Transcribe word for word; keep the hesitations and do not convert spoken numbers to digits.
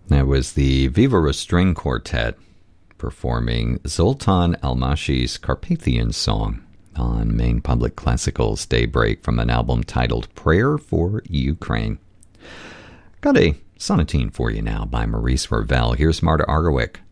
That was the Viva String Quartet performing Zoltan Almashi's Carpathian Song on Maine Public Classical's Daybreak from an album titled Prayer for Ukraine. Got a sonatine for you now by Maurice Ravel. Here's Marta Argerich.